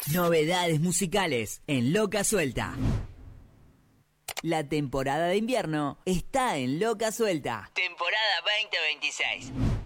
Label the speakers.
Speaker 1: Novedades musicales en Loca Suelta. La temporada de invierno está en Loca Suelta. Temporada 2026.